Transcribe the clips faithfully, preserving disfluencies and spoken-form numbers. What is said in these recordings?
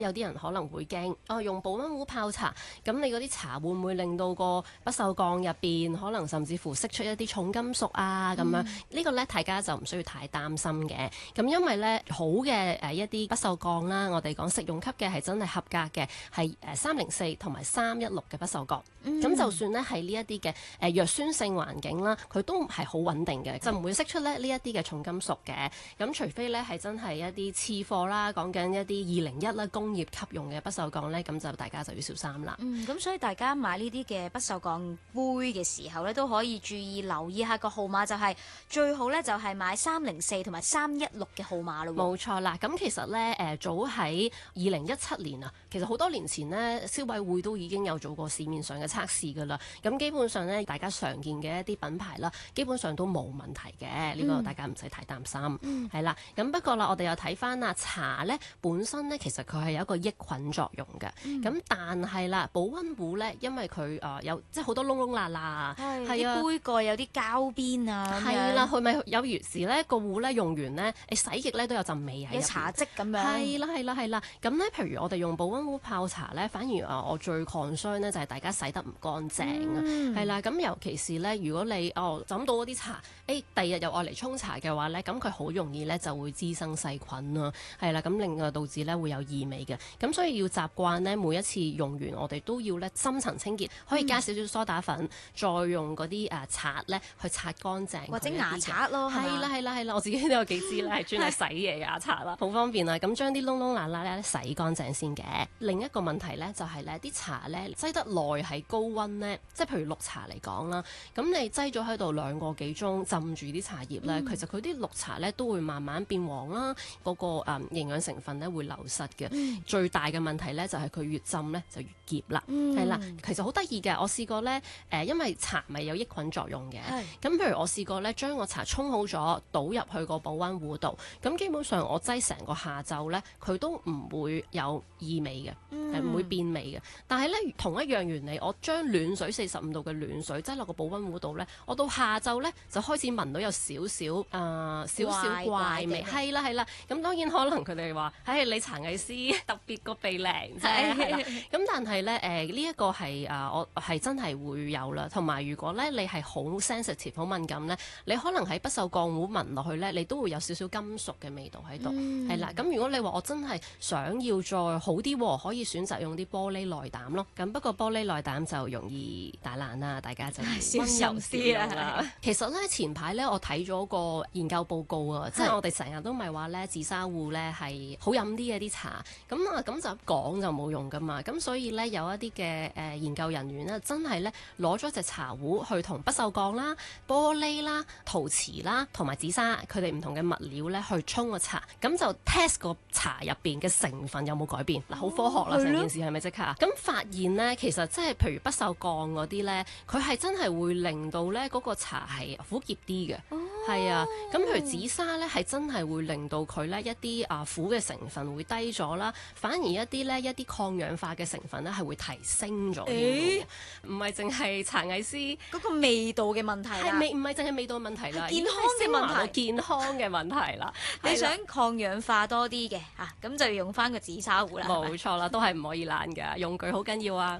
有啲人可能會驚，哦，用保溫壺泡茶，咁你嗰啲茶會唔會令到個不鏽鋼入邊可能甚至乎釋出一啲重金屬啊咁、嗯、樣？呢個呢，大家就唔需要太擔心嘅。咁因為呢，好嘅誒一啲不鏽鋼啦，我哋講食用級嘅係真係合格嘅，係誒三零四同埋三一六嘅不鏽鋼。咁、嗯、就算呢係呢一啲嘅誒弱酸性環境啦，佢都係好穩定嘅，就唔會釋出咧呢一啲嘅重金屬嘅。咁除非呢係真係一啲次貨啦，講緊一啲二零一啦工業級用嘅不鏽鋼呢，咁就大家就要小心啦。 嗯，咁所以大家買呢啲嘅不鏽鋼杯嘅時候呢，都可以注意留意下個號碼，就係、是、最好呢，就係買三零四同埋三一六嘅號碼咯。 冇錯啦，咁其實呢，誒早喺二零一七年啊，其實好多年前呢，消委會都已經有做過市面上嘅測試㗎啦。咁基本上呢，大家常見嘅一啲品牌啦，基本上都冇問題嘅，呢、這個大家唔使太擔心。係、嗯、啦，咁不過啦，我哋又睇翻啊茶呢本身呢，其實佢係有一個抑菌作用嘅。咁、嗯、但係啦，保溫壺呢，因為佢誒、呃、有即係好多窿窿罅罅，係啊， 杯蓋有啲膠邊啊， 係啦，佢咪有時呢個壺呢用完呢，你洗極呢都有陣味喺入邊， 有茶漬咁樣。 係啦係啦係啦，咁呢，譬如我哋用保溫壺泡茶呢，反而啊我最 concern 呢就係大家洗得唔乾淨啊，係、嗯、啦，咁尤其是呢，如果你哦飲到嗰啲茶，誒第二日又愛嚟沖茶嘅話呢，咁佢好容易呢就會滋生細菌啦，係啦，咁令到導致呢會有異味嘅，咁所以要習慣呢，每一次用完我哋都要呢深層清潔，可以加少少梳打粉，嗯、再用嗰啲誒刷呢去擦乾淨， 或者牙刷咯， 係啦係啦係啦，我自己都有幾支呢係專係洗嘢嘅牙刷啦，好方便啊！咁將啲窿窿罅罅咧洗乾淨先嘅。另一個問題呢，就係呢啲茶呢，擠得耐喺高溫呢，即係譬如綠茶嚟講啦，咁你擠咗喺度兩個幾鐘浸住啲茶葉呢，嗯、其實佢啲綠茶呢都會慢慢變黃啦，嗰、嗰個誒、嗯、營養成分呢會流失嘅。嗯、最大嘅問題呢，就係佢越浸呢就越澀啦，係、嗯、啦。其實好得意嘅，我試過呢，誒、呃，因為茶咪有抑菌作用嘅，咁譬如我試過呢，將個茶沖好咗，倒入去個保溫壺度，咁基本上我擠成個下晝呢，佢都唔會有異味嘅，係、嗯、唔會變味嘅。但係呢，同一樣原理，我將暖水四十五度嘅暖水擠落個保溫壺度呢，我到下晝呢，就開始聞到有少少誒少少怪味，係啦係啦。咁當然可能佢哋話，唉、哎，你茶藝師特別個鼻靈啫，係啦。咁但係呢，誒呢一個係誒、呃、我係真係會有啦。同埋如果呢，你係好 sensitive 好敏感呢，你可能喺不鏽鋼壺聞落去呢，你都會有少少金屬嘅味道喺度，係、嗯、啦。咁如果你話我真係想要再好啲，可以選擇用啲玻璃內膽咯。咁不過玻璃內膽就容易打爛啦，大家就小心啲啦。其實呢，前排呢，我睇咗個研究報告啊，即係我哋成日都咪話呢，紫砂壺呢係好飲啲嘅啲茶，咁啊咁就講就冇用噶嘛。咁所以呢，有一啲嘅誒研究人員呢，真係呢攞咗隻茶壺去同不鏽鋼啦、玻璃啦、陶瓷啦同埋紫砂佢哋唔同嘅物料呢去沖個茶，咁就 test 個茶入邊嘅成分有冇改變嗱，好科學啦，成件事係咪即刻啊？咁發現呢，其實即係譬如不鏽鋼嗰啲呢，佢係真係會令到呢嗰個茶係苦澀啲嘅，係、哦、啊。咁譬如紫砂呢，係真係會令到佢呢一啲啊苦嘅成分會低咗啦，反而一啲呢一啲抗氧化嘅成分呢係會提升咗嘅，唔係淨係茶藝師嗰個味道嘅問題啦， 係味唔係淨係味道嘅問題啦， 健康嘅問題， 健康嘅問題啦。 你想抗氧化多啲嘅嚇，咁就要用翻個紫砂壺啦。 冇錯啦，都係唔可以爛㗎，用具好緊要啊！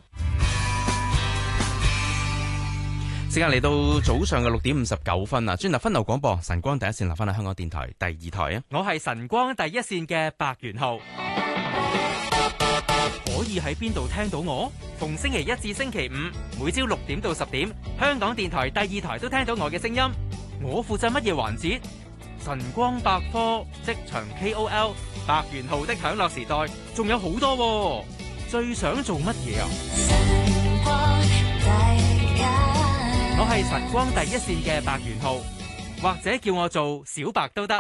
時間嚟到早上嘅六點五十九分啊！專題分流廣播，晨光第一線留翻喺香港電台第二台啊！ 我係晨光第一線嘅白元浩，可以喺邊度聽到我？逢星期一至星期五，每朝六點到十點，香港電台第二台都聽到我嘅聲音。我負責乜嘢環節？晨光百科、職場 K O L、白元浩的享樂時代，仲有好多喎。最想做乜嘢啊？我係晨光第一線嘅白元浩，或者叫我做小白都得。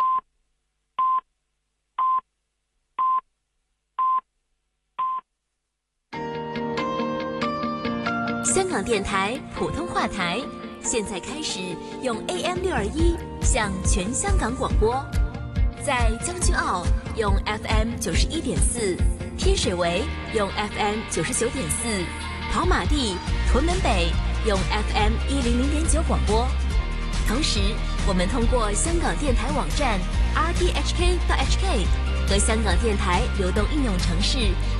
香港電台普通話台，現在開始用 A M 六二一向全香港廣播，在將軍澳用 F M 九十一點四，天水圍用 F M 九十九點四，跑馬地、屯門北用 F M 一零零點九廣播。同時，我們通過香港電台網站 R T H K 到 H K 和香港電台流動應用程式